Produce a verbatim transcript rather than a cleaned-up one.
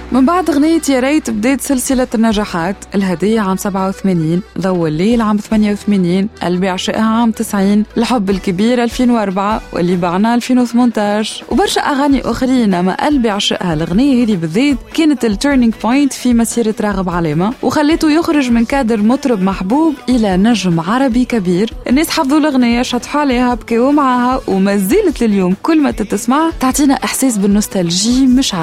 من بعد أغنية يا ريت بديت سلسلة النجاحات. الهدية عام سبعة وثمانين، ضو الليل عام ثمانية وثمانين، قلبي عشقها عام تسعين، الحب الكبير ألفين وأربعة، واللي بعنا ألفين وثمانية عشر، وبرشا أغاني أخرين. أما قلبي عشقها الأغنية هذه بالذات كانت التيرنينج بوينت في مسيرة راغب علامة، وخليته يخرج من كادر مطرب محبوب إلى نجم عربي كبير. الناس حفظوا الأغنية، شطحوا عليها، بكيوا معها، وما زالت لليوم كل ما تتسمع تعطينا إحساس بالنوستالجي مش